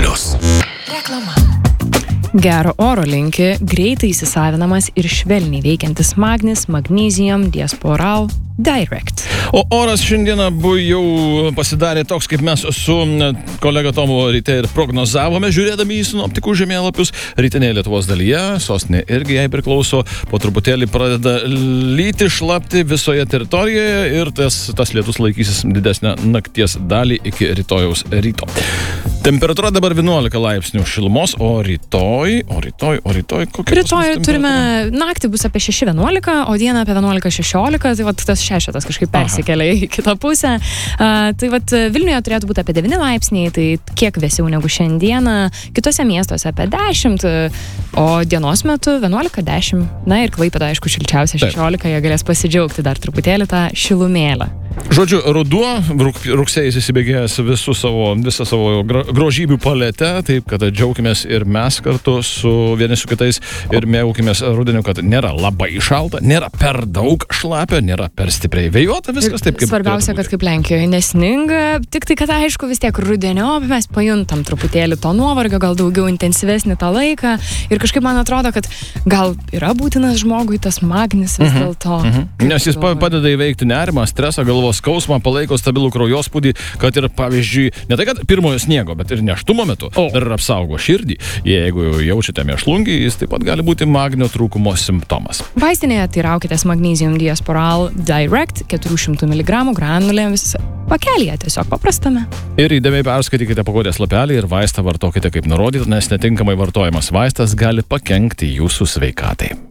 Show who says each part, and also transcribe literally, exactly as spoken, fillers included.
Speaker 1: plius.
Speaker 2: Reklama. Gero oro linki greitai įsisavinamas ir švelniai veikiantis magnis Magnesium Diasporal Direct.
Speaker 3: O oras šiandieną buvo jau pasidarė toks, kaip mes su kolega Tomu ryte ir prognozavome, žiūrėdami į sinoptikų žemėlapius. Rytinėje Lietuvos dalyje, sostinė irgi jai priklauso, po truputėlį pradeda lyti, šlapti visoje teritorijoje ir tas, tas lietus laikysis didesnę nakties dalį iki rytojaus ryto. Temperatūra dabar vienuolika laipsnių šilumos, o rytoj, o rytoj, o rytoj kokia?
Speaker 2: Rytoj turime, naktį bus apie šeši vienuolika, o dieną apie vienuolika šešiolika, tai vat tas šešetas kažkaip persikelia į kitą pusę. Uh, tai vat Vilniuje turėtų būti apie devyni laipsniai, tai kiek vėsiau negu šiandieną, kitose miestuose apie dešimt, o dienos metu vienuolika dešimt, na ir Klaipėda, aišku, šilčiausia šešiolika, jie galės pasidžiaugti dar truputėlį tą šilumėlę.
Speaker 3: Žodžiu, ruduo, ruk, rugsėjais įsibėgėjęs visų savo, visą savo grožybių paletę, taip kad džiaukimės ir mes kartu su vieni su kitais ir mėgaukimės rudeniu, kad nėra labai šalta, nėra per daug šlapio, nėra per stipriai vėjuota, viskas taip kaip...
Speaker 2: Svarbiausia, kad kaip Lenkijoje nesninga, tik tai, kad aišku vis tiek rudenio, mes pajuntam truputėlį to nuovargio, gal daugiau intensyvesnį tą laiką ir kažkaip man atrodo, kad gal yra būtinas žmogui tas magnis vis
Speaker 3: Mhm.
Speaker 2: dėlto.
Speaker 3: Mhm. Nes jis pa- padeda įveikti nerimą, stresą, galvos skausmą, palaiko stabilų kraujospūdį, kad ir, pavyzdžiui, ne tai, kad pirmojo sniego, bet ir nėštumo metu
Speaker 2: O.
Speaker 3: dar ir apsaugo širdį. Jeigu jaučiate mėšlungį, jis taip pat gali būti magnio trūkumo simptomas.
Speaker 2: Vaistinėje tai raukitės Magnesium Diasporal Direct keturių šimtų miligramų granulėmis pakelyje, tiesiog paprastame.
Speaker 3: Ir įdėmiai perskaitykite pakuotės lapelį ir vaistą vartokite kaip nurodyta, nes netinkamai vartojamas vaistas gali pakenkti jūsų sveikatai.